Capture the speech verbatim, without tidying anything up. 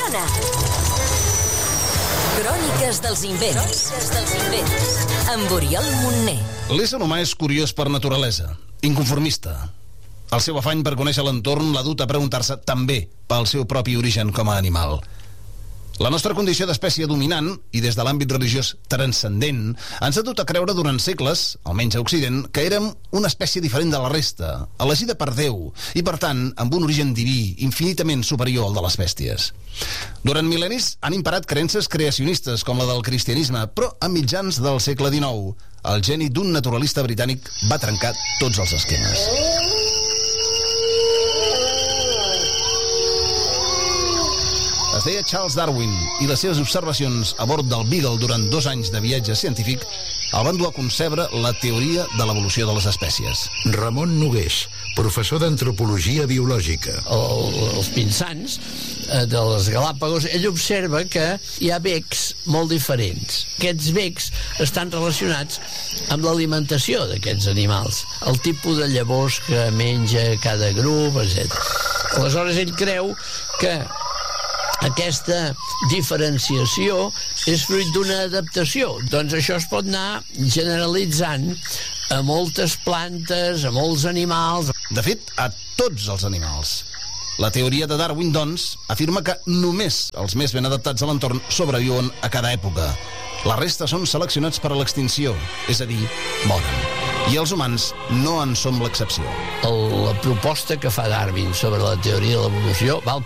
Evoluciona. Cròniques dels invents. Cròniques dels invents. Amb Oriol Montner. L'ésser humà és curiós per naturalesa, inconformista. El seu afany per conèixer l'entorn l'ha dut a preguntar-se també pel seu propi origen com a animal. La nostra condició d'espècie dominant, i des de l'àmbit religiós transcendent, ens ha dut a creure durant segles, almenys a Occident, que érem una espècie diferent de la resta, elegida per Déu, i per tant, amb un origen diví infinitament superior al de les bèsties. Durant mil·lennis han imperat creences creacionistes com la del cristianisme, però a mitjans del segle dinou, el geni d'un naturalista britànic va trencar tots els esquemes. Es deia Charles Darwin i les seves observacions a bord del Beagle durant dos anys de viatge científic el van dur a concebre la teoria de l'evolució de les espècies. Ramon Nogués, professor d'antropologia biològica. El, els pinsans eh, de les Galàpagos, ell observa que hi ha becs molt diferents. Aquests becs estan relacionats amb l'alimentació d'aquests animals, el tipus de llavors que menja cada grup, etcètera. Aleshores ell creu que aquesta diferenciació és fruit d'una adaptació. Doncs això es pot anar generalitzant a moltes plantes, a molts animals. De fet, a tots els animals. La teoria de Darwin, doncs, afirma que només els més ben adaptats a l'entorn sobreviuen a cada època. La resta són seleccionats per a l'extinció, és a dir, moren. I els humans no en som l'excepció. El, la proposta que fa Darwin sobre la teoria de l'evolució val